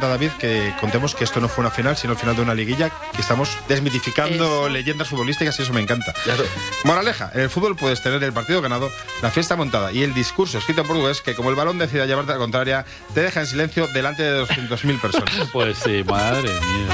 encanta, David, que contemos que esto no fue una final, sino el final de una liguilla, que estamos desmitificando leyendas futbolísticas y eso me encanta. Claro. Moraleja, en el fútbol puedes tener el partido ganado, la fiesta montada y el discurso escrito en portugués que, como el balón decida llevarte a la contraria, te deja en silencio delante de 200.000 personas. Pues sí, madre mía.